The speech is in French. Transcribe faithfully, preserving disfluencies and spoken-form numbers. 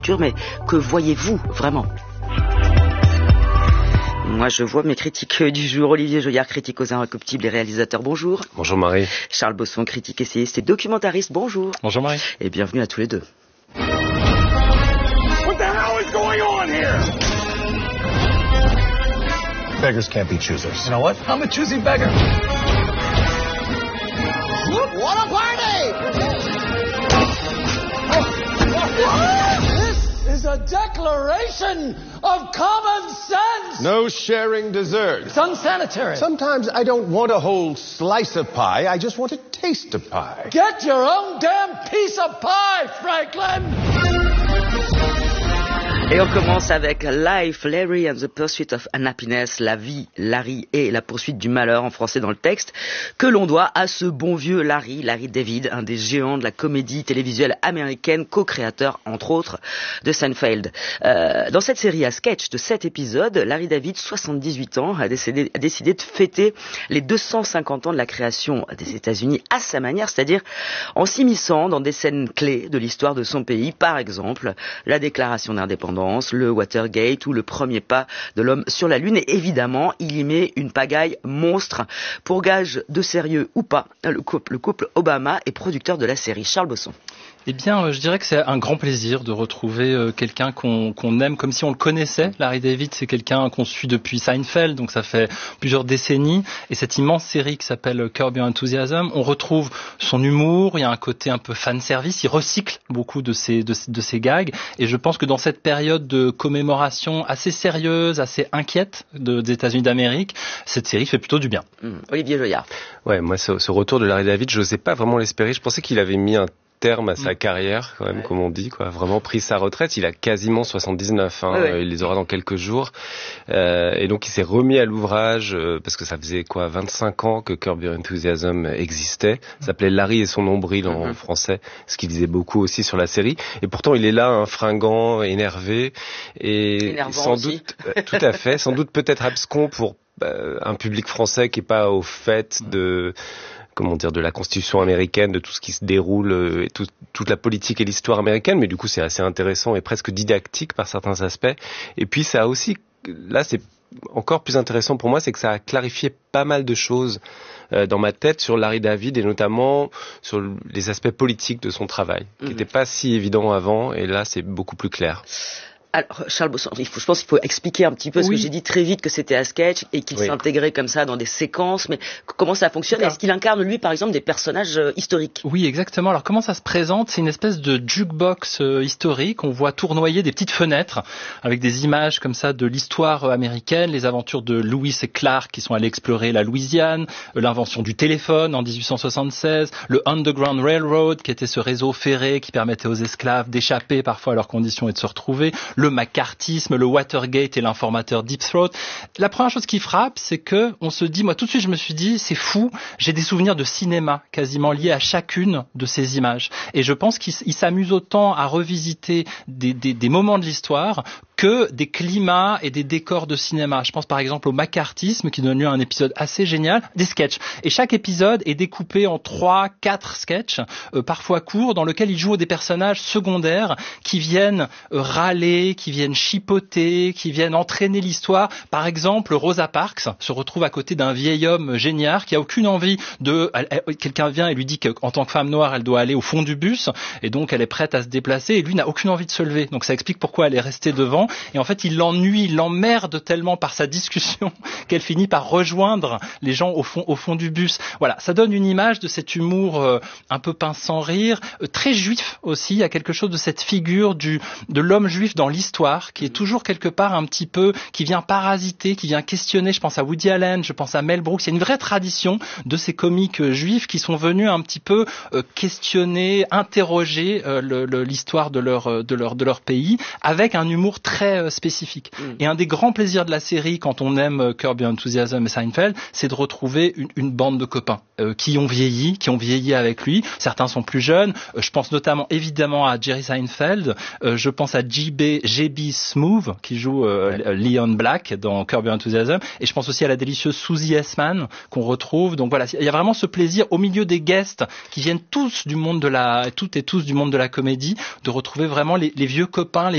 Mais que voyez-vous vraiment ? Moi, je vois mes critiques du jour. Olivier Joyard, critique aux Inrecuptibles et réalisateur, bonjour. Bonjour Marie. Charles Bosson, critique essayiste et documentariste, bonjour. Bonjour Marie. Et bienvenue à tous les deux. What the hell is going on here? Beggars can't be choosers. You know what? I'm a choosy beggar. What a party! This is a declaration of common sense! No sharing dessert. It's unsanitary. Sometimes I don't want a whole slice of pie, I just want a taste of pie. Get your own damn piece of pie, Franklin! Et on commence avec Life, Larry and the Pursuit of Unhappiness, la vie, Larry et la poursuite du malheur en français dans le texte, que l'on doit à ce bon vieux Larry, Larry David, un des géants de la comédie télévisuelle américaine, co-créateur, entre autres, de Seinfeld. Euh, dans cette série à sketch de sept épisodes, Larry David, soixante-dix-huit ans, a décidé, a décidé de fêter les deux cent cinquante ans de la création des États-Unis à sa manière, c'est-à-dire en s'immisçant dans des scènes clés de l'histoire de son pays, par exemple, la déclaration d'indépendance, le Watergate ou le premier pas de l'homme sur la Lune. Et évidemment, il y met une pagaille monstre. Pour gage de sérieux ou pas, le couple, le couple Obama est producteur de la série. Charles Bosson. Eh bien, je dirais que c'est un grand plaisir de retrouver euh, quelqu'un qu'on, qu'on aime comme si on le connaissait. Larry David, c'est quelqu'un qu'on suit depuis Seinfeld, donc ça fait plusieurs décennies. Et cette immense série qui s'appelle Curb Your Enthusiasm, on retrouve son humour, il y a un côté un peu fan-service, il recycle beaucoup de ses, de, de ses gags. Et je pense que dans cette période de commémoration assez sérieuse, assez inquiète de, des États-Unis d'Amérique, cette série fait plutôt du bien. Mmh. Olivier Joyard. Ouais, moi, ce, ce retour de Larry David, je n'osais pas vraiment l'espérer. Je pensais qu'il avait mis un terme à sa carrière, quand même, ouais. Comme on dit, quoi. Vraiment pris sa retraite. Il a quasiment soixante-dix-neuf, hein. Ouais, ouais. Il les aura dans quelques jours. Euh, et donc, il s'est remis à l'ouvrage, euh, parce que ça faisait, quoi, vingt-cinq ans que Curb Your Enthusiasm existait. Ça s'appelait Larry et son nombril en mm-hmm. français, ce qui disait beaucoup aussi sur la série. Et pourtant, il est là, hein, fringant, énervé. Et Énervant sans aussi. doute, euh, tout à fait, sans doute peut-être abscon pour euh, un public français qui est pas au fait de, comment dire, de la Constitution américaine, de tout ce qui se déroule, euh, et tout, toute la politique et l'histoire américaine, mais du coup c'est assez intéressant et presque didactique par certains aspects. Et puis ça a aussi, là c'est encore plus intéressant pour moi, c'est que ça a clarifié pas mal de choses euh, dans ma tête sur Larry David et notamment sur les aspects politiques de son travail, mmh. qui n'étaient pas si évidents avant, et là c'est beaucoup plus clair. Alors, Charles Bosson, il faut, je pense qu'il faut expliquer un petit peu, parce oui. que j'ai dit très vite que c'était un sketch et qu'il oui. s'intégrait comme ça dans des séquences, mais comment ça fonctionne ? Est-ce qu'il incarne, lui, par exemple, des personnages euh, historiques ? Oui, exactement. Alors, comment ça se présente ? C'est une espèce de jukebox euh, historique. On voit tournoyer des petites fenêtres avec des images comme ça de l'histoire euh, américaine, les aventures de Lewis et Clark qui sont allés explorer la Louisiane, euh, l'invention du téléphone en dix-huit cent soixante-seize, le Underground Railroad qui était ce réseau ferré qui permettait aux esclaves d'échapper parfois à leurs conditions et de se retrouver, le macartisme, le Watergate et l'informateur Deep Throat. La première chose qui frappe, c'est que on se dit, moi tout de suite je me suis dit, c'est fou, j'ai des souvenirs de cinéma quasiment liés à chacune de ces images. Et je pense qu'il s'amuse autant à revisiter des, des, des moments de l'histoire que des climats et des décors de cinéma. Je pense par exemple au macartisme qui donne lieu à un épisode assez génial, des sketchs. Et chaque épisode est découpé en trois, quatre sketchs, euh, parfois courts, dans lesquels il joue des personnages secondaires qui viennent euh, râler, qui viennent chipoter, qui viennent entraîner l'histoire. Par exemple, Rosa Parks se retrouve à côté d'un vieil homme génial qui a aucune envie de... Elle, elle, quelqu'un vient et lui dit qu'en tant que femme noire, elle doit aller au fond du bus, et donc elle est prête à se déplacer, et lui n'a aucune envie de se lever. Donc ça explique pourquoi elle est restée devant. Et en fait, il l'ennuie, il l'emmerde tellement par sa discussion qu'elle finit par rejoindre les gens au fond, au fond du bus. Voilà, ça donne une image de cet humour euh, un peu pince sans rire, euh, très juif aussi. Il y a quelque chose de cette figure du de l'homme juif dans l'histoire qui est toujours quelque part un petit peu, qui vient parasiter, qui vient questionner. Je pense à Woody Allen, je pense à Mel Brooks. Il y a une vraie tradition de ces comiques euh, juifs qui sont venus un petit peu euh, questionner, interroger euh, le, le, l'histoire de leur, de leur de leur pays avec un humour très euh, spécifique. Mm. Et un des grands plaisirs de la série, quand on aime Curb Your Enthusiasm et Seinfeld, c'est de retrouver une, une bande de copains euh, qui ont vieilli, qui ont vieilli avec lui. Certains sont plus jeunes. Euh, je pense notamment évidemment à Jerry Seinfeld. Euh, je pense à J B J B Smoove qui joue euh, ouais. Leon Black dans Curb Your Enthusiasm. Et je pense aussi à la délicieuse Susie Essman qu'on retrouve. Donc voilà, il y a vraiment ce plaisir au milieu des guests qui viennent tous du monde de la, toutes et tous du monde de la comédie, de retrouver vraiment les, les vieux copains, les